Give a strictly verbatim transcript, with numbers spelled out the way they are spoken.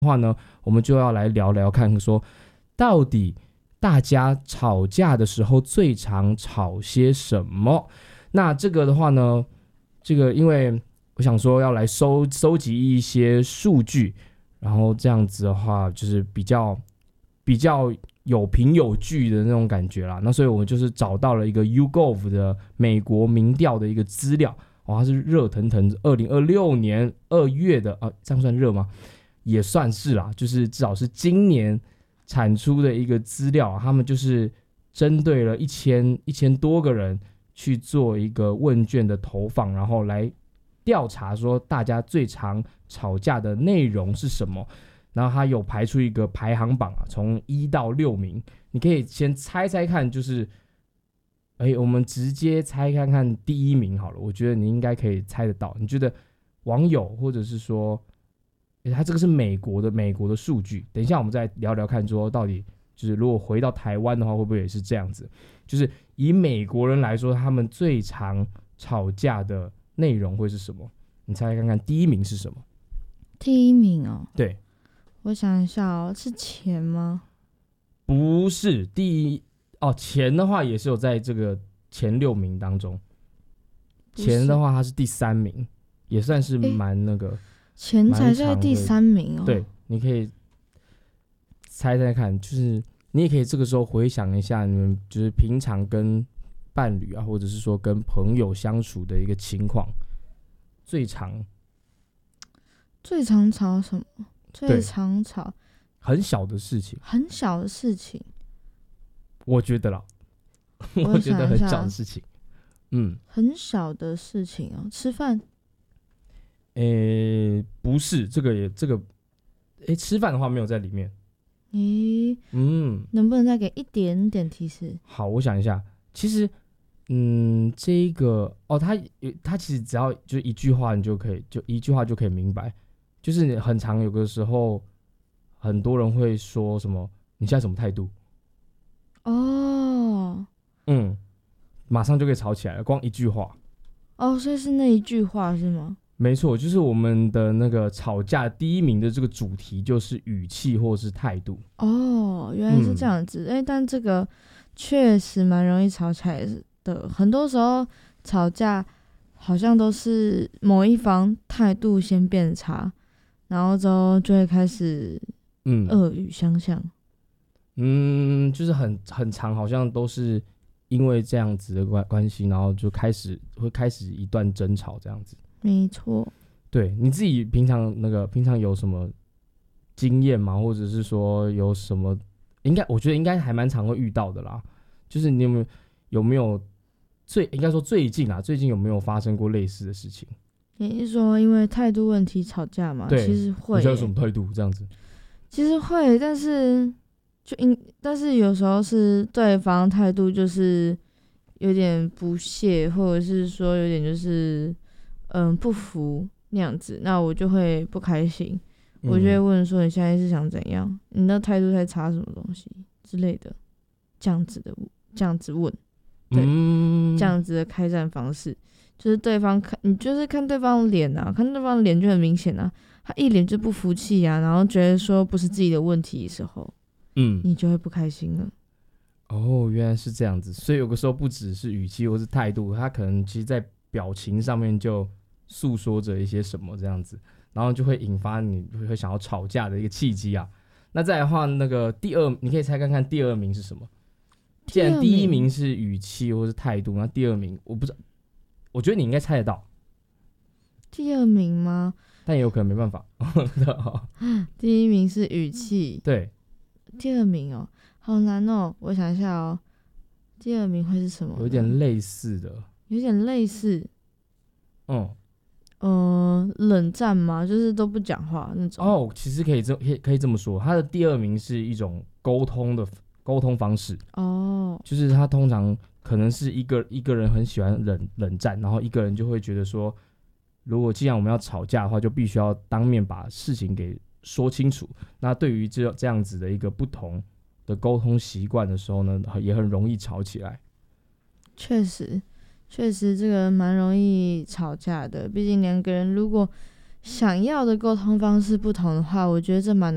话呢，我们就要来聊聊看说，到底大家吵架的时候最常吵些什么。那这个的话呢，这个因为我想说要来收收集一些数据，然后这样子的话就是比较比较有凭有据的那种感觉啦。那所以我们就是找到了一个 YouGov 的美国民调的一个资料，哦，它是热腾腾二零二六年二月的啊，这样算热吗？也算是啦，就是至少是今年产出的一个资料，他们就是针对了一千一千多个人去做一个问卷的投放，然后来调查说大家最常吵架的内容是什么。然后他有排出一个排行榜啊，从一到六名，你可以先猜猜看，就是哎，我们直接猜看看第一名好了，我觉得你应该可以猜得到。你觉得网友或者是说他这个是美国的美国的数据，等一下我们再聊聊看说到底就是如果回到台湾的话会不会也是这样子，就是以美国人来说他们最常吵架的内容会是什么，你猜猜看看第一名是什么。 第一名哦， 对， 我想一下哦，是钱吗？ 不是，第一哦，钱的话也是有在这个前六名当中，钱的话它是第三名，也算是蛮那个， 钱才在第三名哦。 对，你可以猜猜看，就是你也可以这个时候回想一下，你们就是平常跟伴侣啊，或者是说跟朋友相处的一个情况，最常最常吵什么？最常吵很小的事情， 很小的事情， 我觉得啦，我觉得很小的事情，嗯， 很小的事情哦，吃饭。 诶，不是，这个也这个，诶，吃饭的话没有在里面。 诶， 嗯， 能不能再给一点点提示？ 好，我想一下，其实，嗯，这个哦，他他其实只要就一句话，你就可以就一句话就可以明白，就是你很常有个时候，很多人会说什么，你现在什么态度？ 哦， 嗯，马上就可以吵起来了，光一句话。 哦，所以是那一句话是吗？ 没错，就是我们的那个吵架第一名的这个主题就是语气或是态度。 哦，原来是这样子。哎、嗯欸，但这个确实蛮容易吵起来的。很多时候吵架好像都是某一方态度先变差，然后之后就会开始嗯恶语相向。 嗯，就是很很长，好像都是因为这样子的关关系，然后就开始会开始一段争吵这样子。 没错， 对，你自己平常那个平常有什么经验吗？或者是说有什么？应该我觉得应该还蛮常会遇到的啦。就是你有没有有没有最应该说最近啊，最近有没有发生过类似的事情？ 你是说因为态度问题吵架吗？ 对， 其实会、欸。 你有什么态度这样子？ 其实会，但是就应但是有时候是对方态度就是有点不屑，或者是说有点就是。嗯，不服那样子，那我就会不开心，嗯、我就会问说你现在是想怎样？你那态度在差什么东西之类的，这样子的，这样子问，对，嗯、这样子的开战方式，就是对方看你就是看对方的脸啊，看对方的脸就很明显啊，他一脸就不服气啊，然后觉得说不是自己的问题的时候，嗯，你就会不开心了。 哦，原来是这样子，所以有个时候不只是语气或是态度，他可能其实在表情上面就诉说着一些什么这样子，然后就会引发你会想要吵架的一个契机啊。那再来的话，那个第二，你可以猜看看第二名是什么？既然第一名是语气或是态度，那第二名我不知道，我觉得你应该猜得到。 第二名吗？ 但也有可能没办法。 第一名是语气， 对。 第二名哦，好难哦，我想一下哦，第二名会是什么？ 有点类似的， 有点类似， 嗯。 呃，冷战嘛，就是都不讲话那种。 哦，其实可以这可以可以这么说，他的第二名是一种沟通的沟通方式。哦，就是他通常可能是一个一个人很喜欢冷冷战，然后一个人就会觉得说，如果既然我们要吵架的话，就必须要当面把事情给说清楚。那对于这这样子的一个不同的沟通习惯的时候呢，也很容易吵起来。 确实。确实，这个蛮容易吵架的。毕竟两个人如果想要的沟通方式不同的话，我觉得这蛮